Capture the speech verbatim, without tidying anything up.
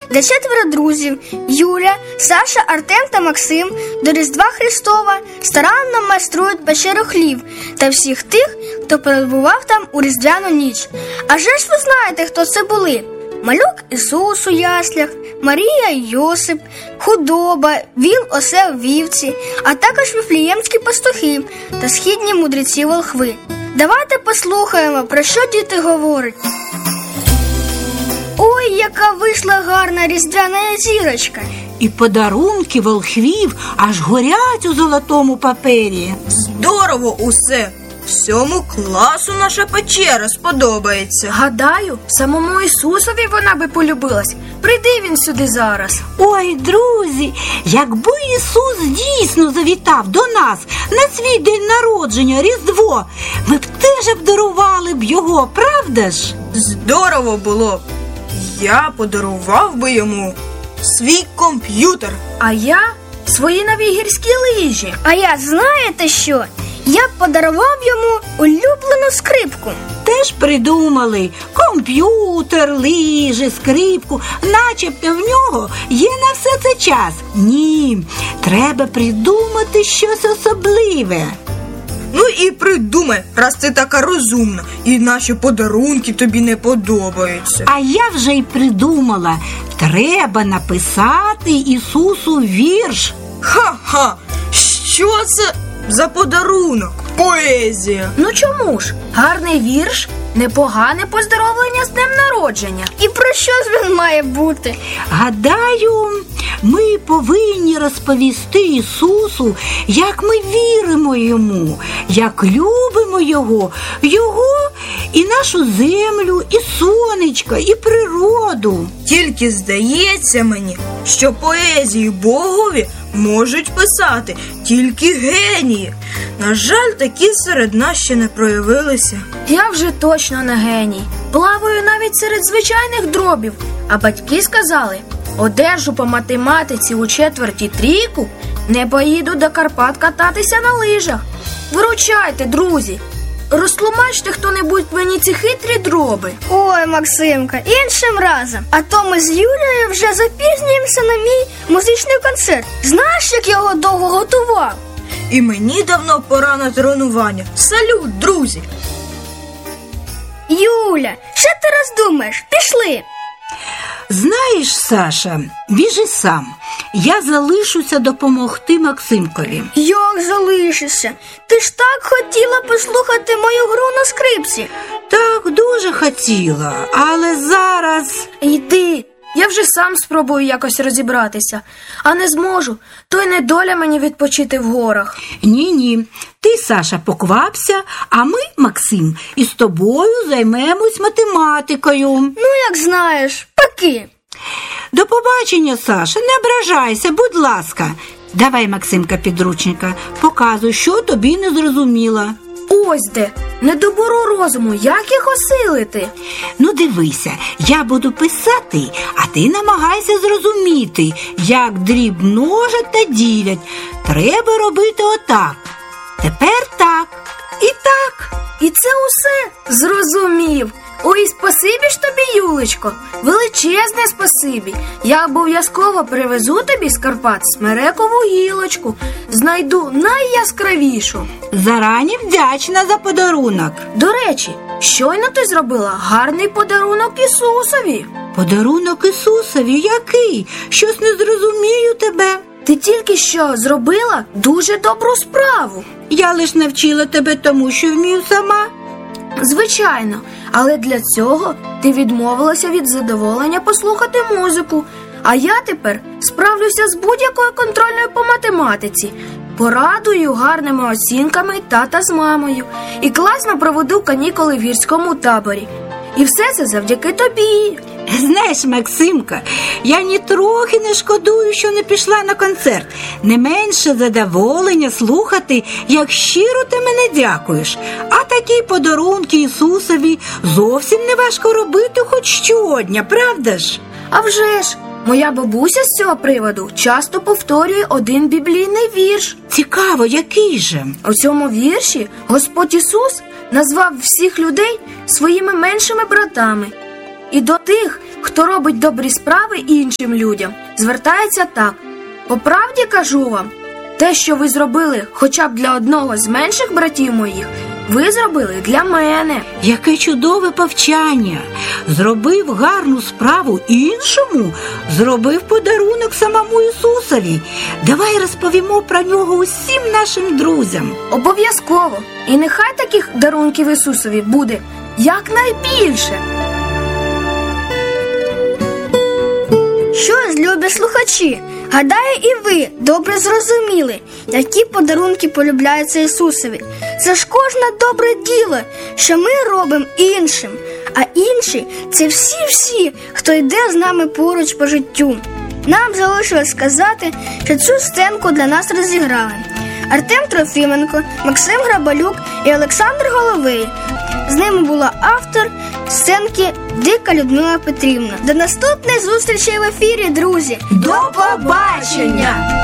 де четверо друзів – Юля, Саша, Артем та Максим – до Різдва Христова старанно майструють печеру хлів та всіх тих, хто перебував там у різдвяну ніч. Адже ж ви знаєте, хто це були? Малюк Ісус у яслях, Марія і Йосип, худоба, віл, осел, вівці, а також віфліємські пастухи та східні мудреці-волхви. Давайте послухаємо, про що діти говорять. Ой, яка вийшла гарна різдвяна зірочка! І подарунки волхвів аж горять у золотому папері. Здорово усе! Всьому класу наша печера сподобається. Гадаю, самому Ісусові вона би полюбилась. Прийди він сюди зараз. Ой, друзі, якби Ісус дійсно завітав до нас на свій день народження, Різдво, ми б теж обдарували б його, правда ж? Здорово було б. Я подарував би йому свій комп'ютер. А я свої нові гірські лижі. А я знаєте що? Я б подарував йому улюблену скрипку. Теж придумали комп'ютер, лижі, скрипку, начебто в нього є на все це час. Ні, треба придумати щось особливе. Ну і придумай, раз ти така розумна, і наші подарунки тобі не подобаються. А я вже й придумала. Треба написати Ісусу вірш. Ха-ха! Що це за подарунок? Поезія. Ну чому ж? Гарний вірш, непогане поздоровлення з днем народження. І про що ж він має бути? Гадаю, ми повинні розповісти Ісусу, як ми віримо Йому, як любимо Його, Його і нашу землю, і сонечко, і природу. Тільки здається мені, що поезії Богові можуть писати тільки генії. На жаль, такі серед нас ще не проявилися. Я вже точно не геній. Плаваю навіть серед звичайних дробів. А батьки сказали, одержу по математиці у четверті трійку, не поїду до Карпат кататися на лижах. Виручайте, друзі. Розтлумачте хто-небудь мені ці хитрі дроби. Ой, Максимка, іншим разом. А то ми з Юлією вже запізнюємося на мій музичний концерт. Знаєш, як я його довго готував? І мені давно пора на тренування. Салют, друзі! Юля, що ти роздумаєш? Пішли! Знаєш, Саша, біжи сам. Я залишуся допомогти Максимкові. Як залишишся? Ти ж так хотіла послухати мою гру на скрипці. Так, дуже хотіла, але зараз... Йди, я вже сам спробую якось розібратися. А не зможу, то й не доля мені відпочити в горах. Ні-ні, ти, Саша, поквапся, а ми, Максим, із тобою займемось математикою. Ну, як знаєш, поки. До побачення, Саша, не ображайся, будь ласка. Давай, Максимка, підручника, показуй, що тобі не зрозуміло. Ось де, недобору розуму, як їх осилити? Ну, дивися, я буду писати, а ти намагайся зрозуміти, як дріб множать та ділять. Треба робити отак. Тепер так і так. І це усе? Зрозумів. Ой, спасибі ж тобі, Юлечко, величезне спасибі. Я обов'язково привезу тобі з Карпат смерекову гілочку, знайду найяскравішу. Зарані вдячна за подарунок. До речі, щойно ти зробила гарний подарунок Ісусові. Подарунок Ісусові? Який? Щось не зрозумію тебе. Ти тільки що зробила дуже добру справу. Я лиш навчила тебе тому, що вмію сама. Звичайно, але для цього ти відмовилася від задоволення послухати музику. А я тепер справлюся з будь-якою контрольною по математиці. Порадую гарними оцінками тата з мамою і класно проведу канікули в гірському таборі. І все це завдяки тобі. Знаєш, Максимка, я нітрохи не шкодую, що не пішла на концерт. Не менше задоволення слухати, як щиро ти мене дякуєш. А такі подарунки Ісусові зовсім не важко робити хоч щодня, правда ж? А вже ж, моя бабуся з цього приводу часто повторює один біблійний вірш. Цікаво, який же? У цьому вірші Господь Ісус назвав всіх людей своїми меншими братами. І до тих, хто робить добрі справи іншим людям, звертається так: по правді кажу вам, те, що ви зробили хоча б для одного з менших братів моїх, ви зробили для мене. Яке чудове повчання! Зробив гарну справу іншому, зробив подарунок самому Ісусові. Давай розповімо про нього усім нашим друзям. Обов'язково. І нехай таких дарунків Ісусові буде якнайбільше. Що ж, любі слухачі, гадаю, і ви добре зрозуміли, які подарунки полюбляються Ісусові. Це ж кожне добре діло, що ми робимо іншим, а інші – це всі-всі, хто йде з нами поруч по життю. Нам залишилось сказати, що цю сценку для нас розіграли Артем Трофіменко, Максим Грабалюк і Олександр Головий. З ними була автор сценки Дика Людмила Петрівна. До наступної зустрічі в ефірі, друзі! До побачення!